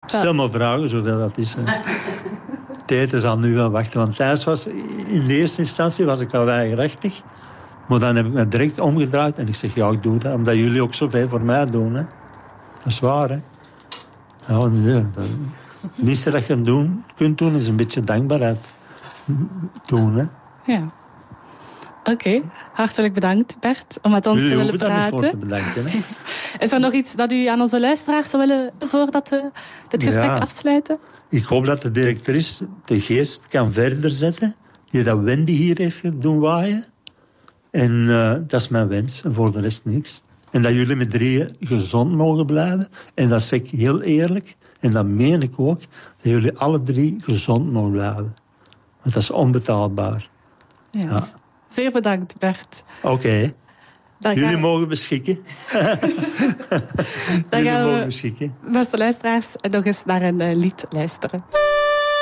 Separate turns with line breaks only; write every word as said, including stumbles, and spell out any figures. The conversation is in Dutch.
Stel maar vragen zoveel dat is. Tete zal nu wel wachten. Want thuis was, in de eerste instantie was ik al weigerachtig. Maar dan heb ik me direct omgedraaid. En ik zeg, ja, ik doe dat. Omdat jullie ook zoveel voor mij doen. Hè. Dat is waar, hè. Ja, nee, dat, het minste dat je doen, kunt doen, is een beetje dankbaarheid doen, hè.
Ja. Oké, okay. Hartelijk bedankt, Bert, om met ons
jullie
te willen praten.
Jullie hoeven daar niet voor te bedanken, hè.
Is er nog iets dat u aan onze luisteraars zou willen voordat we dit gesprek
ja.
afsluiten?
Ik hoop dat de directrice de geest kan verder zetten. Die dat Wendy hier heeft doen waaien. En uh, dat is mijn wens. En voor de rest niks. En dat jullie met drieën gezond mogen blijven. En dat zeg ik heel eerlijk. En dat meen ik ook. Dat jullie alle drie gezond mogen blijven. Want dat is onbetaalbaar.
Ja, ja. Zeer bedankt, Bert.
Oké. Okay. Jullie
gaan...
mogen beschikken.
Dan
jullie
gaan we,
mogen beschikken.
beste luisteraars, nog eens naar een uh, lied luisteren.